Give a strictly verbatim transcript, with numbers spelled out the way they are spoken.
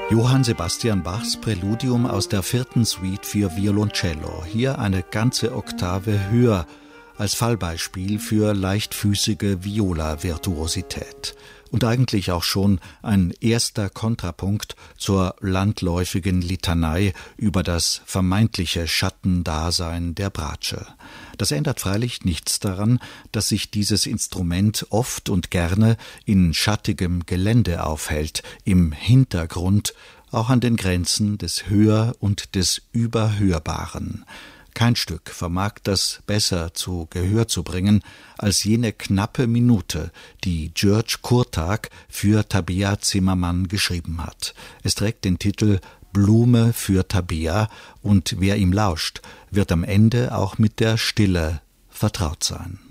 Johann Sebastian Bachs Präludium aus der vierten Suite für Violoncello. Hier eine ganze Oktave höher als Fallbeispiel für leichtfüßige Viola-Virtuosität. Und eigentlich auch schon ein erster Kontrapunkt zur landläufigen Litanei über das vermeintliche Schattendasein der Bratsche. Das ändert freilich nichts daran, dass sich dieses Instrument oft und gerne in schattigem Gelände aufhält, im Hintergrund, auch an den Grenzen des Hör- und des Überhörbaren. Kein Stück vermag das besser zu Gehör zu bringen als jene knappe Minute, die György Kurtág für Tabea Zimmermann geschrieben hat. Es trägt den Titel Blume für Tabea und wer ihm lauscht, wird am Ende auch mit der Stille vertraut sein.